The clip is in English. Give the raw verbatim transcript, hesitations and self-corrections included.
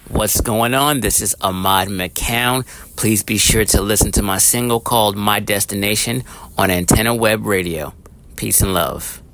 What's going on? This is Ahmad McCown. Please be sure to listen to my single called My Destination on Antenna Web Radio. Peace and love.